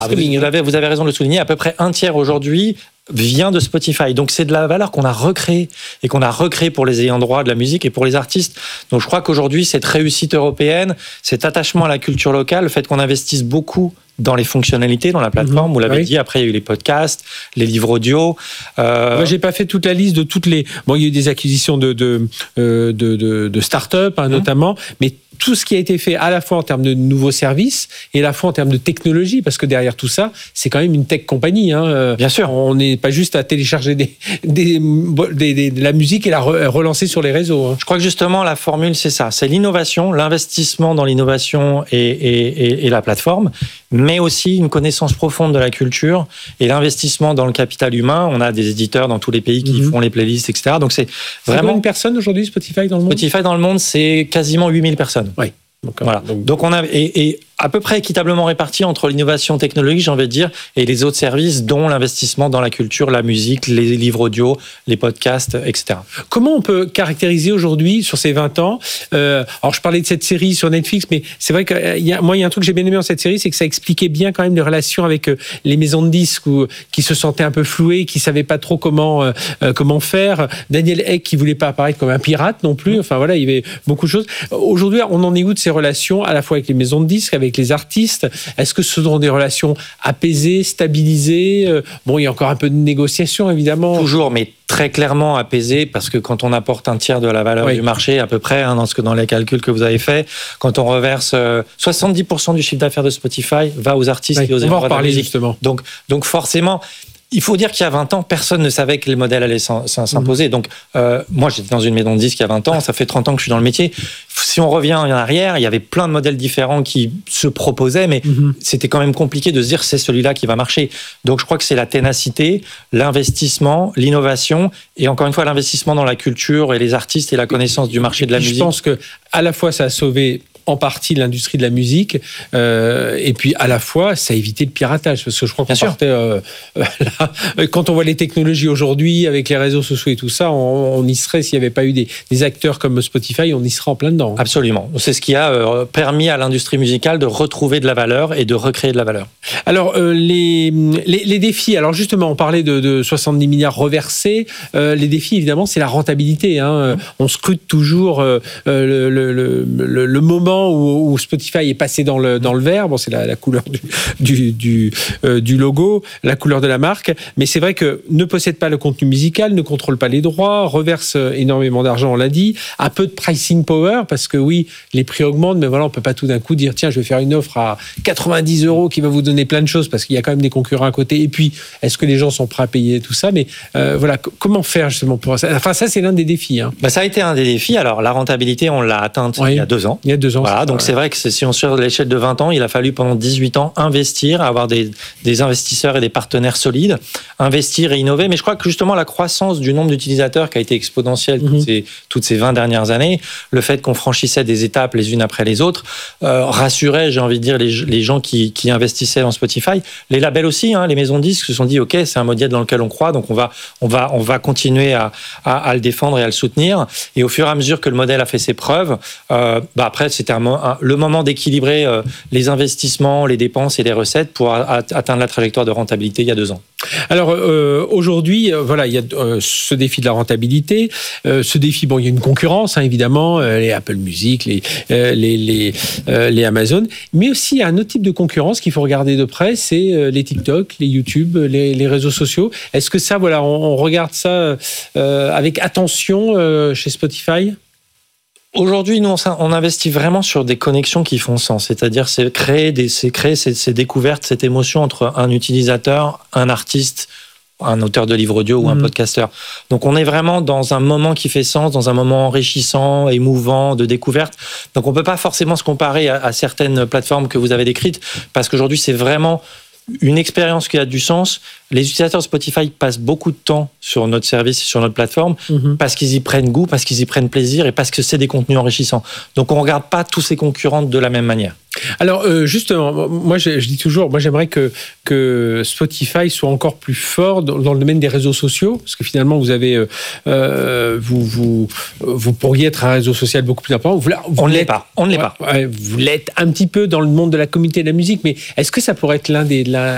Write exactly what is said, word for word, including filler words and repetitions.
Ah, vous, vous, avez, vous avez raison de le souligner, à peu près un tiers aujourd'hui vient de Spotify. Donc c'est de la valeur qu'on a recréée et qu'on a recréée pour les ayants droit de la musique et pour les artistes. Donc je crois qu'aujourd'hui, cette réussite européenne, cet attachement à la culture locale, le fait qu'on investisse beaucoup dans les fonctionnalités, dans la plateforme, mmh, vous l'avez oui. dit, après il y a eu les podcasts, les livres audio. Euh... Moi, j'ai pas fait toute la liste de toutes les... Bon, il y a eu des acquisitions de, de, de, de, de start-up, hein, mmh. notamment, mais tout ce qui a été fait à la fois en termes de nouveaux services et à la fois en termes de technologie, parce que derrière tout ça, c'est quand même une tech compagnie. Hein. Bien sûr. On n'est pas juste à télécharger des, des, des, des, de la musique et la relancer sur les réseaux. Hein. Je crois que justement, la formule, c'est ça. C'est l'innovation, l'investissement dans l'innovation et, et, et, et la plateforme, mais aussi une connaissance profonde de la culture et l'investissement dans le capital humain. On a des éditeurs dans tous les pays qui mm-hmm. font les playlists, et cetera. Donc c'est vraiment... Combien de personnes aujourd'hui, Spotify dans le monde ? Spotify dans le monde, c'est quasiment huit mille personnes. Oui. Donc, voilà. Donc, donc on a et, et à peu près équitablement réparti entre l'innovation technologique, j'ai envie de dire, et les autres services, dont l'investissement dans la culture, la musique, les livres audio, les podcasts, et cetera. Comment on peut caractériser aujourd'hui, sur ces vingt ans, euh, alors je parlais de cette série sur Netflix, mais c'est vrai que y a, moi, il y a un truc que j'ai bien aimé dans cette série, c'est que ça expliquait bien quand même les relations avec euh, les maisons de disques où, qui se sentaient un peu flouées, qui ne savaient pas trop comment, euh, comment faire. Daniel Ek qui ne voulait pas apparaître comme un pirate non plus. Enfin voilà, il y avait beaucoup de choses. Aujourd'hui, on en est où de ces relations, à la fois avec les maisons de disques, avec les artistes? Est-ce que ce sont des relations apaisées, stabilisées? Bon, il y a encore un peu de négociation, évidemment. Toujours, mais très clairement apaisées, parce que quand on apporte un tiers de la valeur oui. du marché, à peu près, hein, dans, ce que, dans les calculs que vous avez faits, quand on reverse euh, soixante-dix pour cent du chiffre d'affaires de Spotify va aux artistes oui, et aux ayants droit de la musique. Justement. Donc, donc forcément... Il faut dire qu'il y a vingt ans, personne ne savait que les modèles allaient s'imposer. Donc, euh, moi, j'étais dans une maison de disques il y a vingt ans, ça fait trente ans que je suis dans le métier. Si on revient en arrière, il y avait plein de modèles différents qui se proposaient, mais mm-hmm. c'était quand même compliqué de se dire c'est celui-là qui va marcher. Donc, je crois que c'est la ténacité, l'investissement, l'innovation, et encore une fois, l'investissement dans la culture et les artistes et la connaissance du marché de la je musique. Je pense que à la fois, ça a sauvé en partie l'industrie de la musique, euh, et puis à la fois, ça a évité le piratage, parce que je crois qu'on partait, euh, là, quand on voit les technologies aujourd'hui, avec les réseaux sociaux et tout ça, on, on y serait, s'il n'y avait pas eu des, des acteurs comme Spotify, on y serait en plein dedans. Absolument. C'est ce qui a euh, permis à l'industrie musicale de retrouver de la valeur et de recréer de la valeur. Alors, euh, les, les, les défis, alors justement, on parlait de, de soixante-dix milliards reversés, euh, les défis, évidemment, c'est la rentabilité. Hein. Mmh. On scrute toujours euh, le, le, le, le, le moment Où, où Spotify est passé dans le, dans le vert. Bon, c'est la, la couleur du, du, du, euh, du logo, la couleur de la marque. Mais c'est vrai que ne possède pas le contenu musical, ne contrôle pas les droits, reverse énormément d'argent, on l'a dit, a peu de pricing power, parce que oui, les prix augmentent, mais voilà, on ne peut pas tout d'un coup dire tiens, je vais faire une offre à quatre-vingt-dix euros qui va vous donner plein de choses, parce qu'il y a quand même des concurrents à côté. Et puis, est-ce que les gens sont prêts à payer tout ça? Mais euh, voilà, c- comment faire justement pour ça? Enfin, ça, c'est l'un des défis. Hein. Bah, ça a été un des défis. Alors, la rentabilité, on l'a atteinte oui. il y a deux ans. Il y a deux ans. Voilà, donc c'est vrai que c'est, si on suit l'échelle de vingt ans, il a fallu pendant dix-huit ans investir, avoir des, des investisseurs et des partenaires solides, investir et innover. Mais je crois que justement la croissance du nombre d'utilisateurs qui a été exponentielle mm-hmm. toutes, ces, toutes ces vingt dernières années, le fait qu'on franchissait des étapes les unes après les autres, euh, rassurait, j'ai envie de dire, les, les gens qui, qui investissaient dans Spotify. Les labels aussi, hein, les maisons de disques se sont dit ok, c'est un modèle dans lequel on croit, donc on va, on va, on va continuer à, à, à le défendre et à le soutenir. Et au fur et à mesure que le modèle a fait ses preuves, euh, bah après c'était un, un le moment d'équilibrer euh, les investissements, les dépenses et les recettes pour a, a, atteindre la trajectoire de rentabilité il y a deux ans. Alors euh, aujourd'hui, euh, voilà, il y a euh, ce défi de la rentabilité, euh, ce défi, bon, il y a une concurrence, hein, évidemment, euh, les Apple Music, les euh, les les, euh, les Amazon, mais aussi il y a un autre type de concurrence qu'il faut regarder de près, c'est euh, les TikTok, les YouTube, les, les réseaux sociaux. Est-ce que ça, voilà, on, on regarde ça euh, avec attention euh, chez Spotify? Aujourd'hui, nous, on, on investit vraiment sur des connexions qui font sens. C'est-à-dire, c'est créer, des, c'est créer ces, ces découvertes, cette émotion entre un utilisateur, un artiste, un auteur de livre audio ou mmh. un podcasteur. Donc, on est vraiment dans un moment qui fait sens, dans un moment enrichissant, émouvant, de découverte. Donc, on peut pas forcément se comparer à, à certaines plateformes que vous avez décrites, parce qu'aujourd'hui, c'est vraiment une expérience qui a du sens. Les utilisateurs de Spotify passent beaucoup de temps sur notre service et sur notre plateforme mmh. parce qu'ils y prennent goût, parce qu'ils y prennent plaisir et parce que c'est des contenus enrichissants. Donc, on ne regarde pas tous ces concurrents de la même manière. Alors, euh, justement, moi, je, je dis toujours, moi, j'aimerais que, que Spotify soit encore plus fort dans, dans le domaine des réseaux sociaux, parce que finalement, vous avez, euh, vous, vous, vous pourriez être un réseau social beaucoup plus important. Vous, vous on ne l'est pas. On ne l'est ouais, pas. Ouais, vous l'êtes un petit peu dans le monde de la communauté de la musique, mais est-ce que ça pourrait être l'un des, l'un,